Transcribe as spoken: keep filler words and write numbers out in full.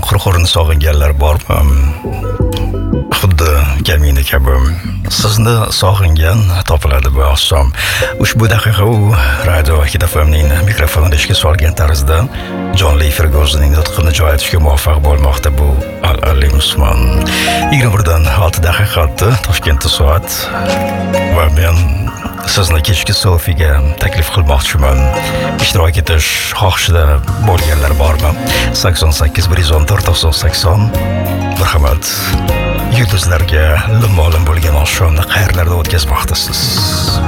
Quruqo'rini sog'inganlar bormi? Xuddi kamina kabi sizni sog'ingan topiladi bu oqshom. Ushbu daqiqa u radio Hit F M ning mikrofonini ishga solgan tarzda jonli efirga o'zining nutqini joy etishga muvaffaq bo'lmoqda bu Ali Usmon. yigirma birdan olti daqiqa o'tdi Toshkentda soat va men sizni kechki selfiga taklif qilmoqchiman. Ishtirok etish xohishida bo'lganlar bormi? sakson sakkiz bir yuz o'n to'rt to'qson sakson. Marhamat. Yulduzlarga lim-olim bo'lgan oqshomni qayerlarda o'tkazmoqdasiz?